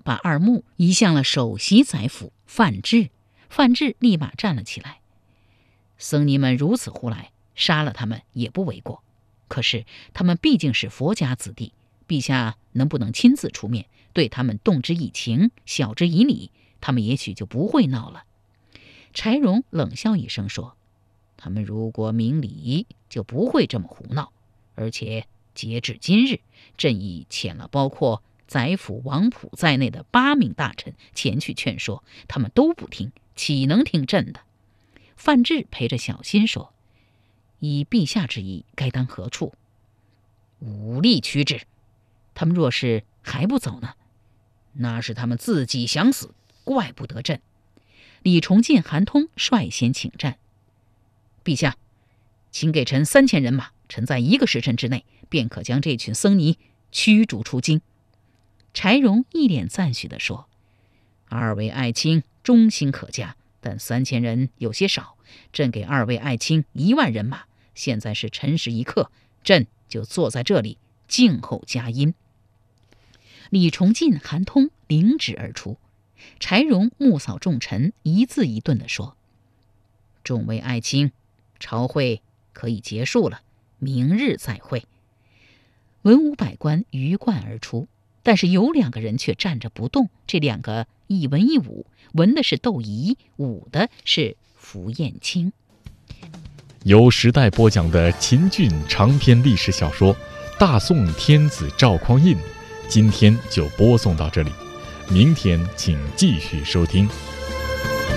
把二目移向了首席宰辅范质。范质立马站了起来：“僧尼们如此胡来，杀了他们也不为过。可是他们毕竟是佛家子弟，陛下能不能亲自出面，对他们动之以情，晓之以理，他们也许就不会闹了。”柴荣冷笑一声说：“他们如果明理，就不会这么胡闹。而且截至今日，朕已遣了包括宰辅王溥在内的8名大臣前去劝说，他们都不听，岂能听朕的？”范质陪着小心说：“依陛下之意，该当何处？”“武力驱之。他们若是还不走呢？那是他们自己想死，怪不得朕。”李崇进、韩通率先请战：“陛下，请给臣3000人马，臣在1个时辰之内便可将这群僧尼驱逐出京。”柴荣一脸赞许地说：“2位爱卿忠心可嘉，但3000人有些少，朕给2位爱卿1万人马。现在是辰时一刻，朕就坐在这里静候佳音。”李崇进、韩通领旨而出。柴荣目扫众臣，一字一顿地说：“众位爱卿，朝会可以结束了，明日再会。”文武百官鱼贯而出，但是有2个人却站着不动。这2个一文一武，文的是窦仪，武的是符彦卿。 由时代播讲的秦俊长篇历史小说《大宋天子赵匡胤》，今天就播送到这里，明天请继续收听。